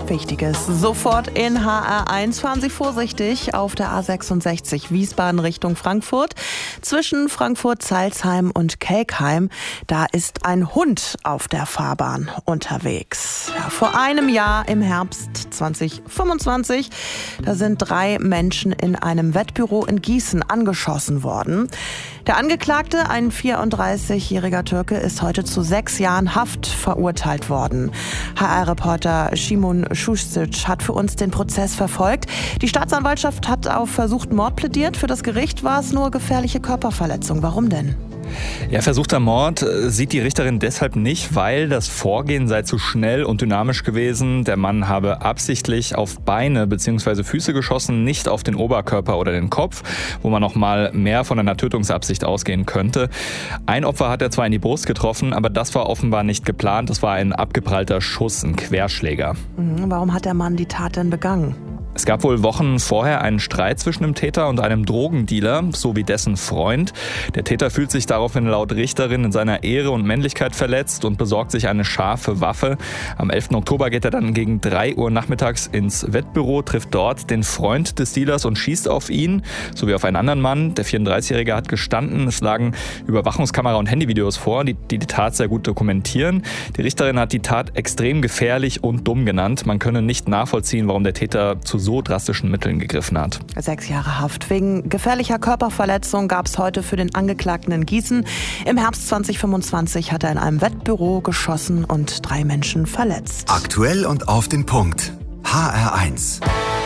Wichtiges sofort in HR1. Fahren Sie vorsichtig auf der A66 Wiesbaden Richtung Frankfurt. Zwischen Frankfurt-Zeilsheim und Kelkheim, da ist ein Hund auf der Fahrbahn unterwegs. Ja, vor einem Jahr im Herbst 2025, da sind 3 Menschen in einem Wettbüro in Gießen angeschossen worden. Der Angeklagte, ein 34-jähriger Türke, ist heute zu 6 Jahren Haft verurteilt worden. HR-Reporter Shimon Schuschzic hat für uns den Prozess verfolgt. Die Staatsanwaltschaft hat auf versuchten Mord plädiert. Für das Gericht war es nur gefährliche Körperverletzung. Warum denn? Ja, versuchter Mord sieht die Richterin deshalb nicht, weil das Vorgehen sei zu schnell und dynamisch gewesen. Der Mann habe absichtlich auf Beine bzw. Füße geschossen, nicht auf den Oberkörper oder den Kopf, wo man noch mal mehr von einer Tötungsabsicht ausgehen könnte. Ein Opfer hat er zwar in die Brust getroffen, aber das war offenbar nicht geplant. Das war ein abgeprallter Schuss, ein Querschläger. Warum hat der Mann die Tat denn begangen? Es gab wohl Wochen vorher einen Streit zwischen dem Täter und einem Drogendealer sowie dessen Freund. Der Täter fühlt sich daraufhin laut Richterin in seiner Ehre und Männlichkeit verletzt und besorgt sich eine scharfe Waffe. Am 11. Oktober geht er dann gegen 3 Uhr nachmittags ins Wettbüro, trifft dort den Freund des Dealers und schießt auf ihn sowie auf einen anderen Mann. Der 34-Jährige hat gestanden. Es lagen Überwachungskamera- und Handyvideos vor, die Tat sehr gut dokumentieren. Die Richterin hat die Tat extrem gefährlich und dumm genannt. Man könne nicht nachvollziehen, warum der Täter zu so drastischen Mitteln gegriffen hat. 6 Jahre Haft wegen gefährlicher Körperverletzung gab es heute für den Angeklagten in Gießen. Im Herbst 2025 hat er in einem Wettbüro geschossen und 3 Menschen verletzt. Aktuell und auf den Punkt. HR1.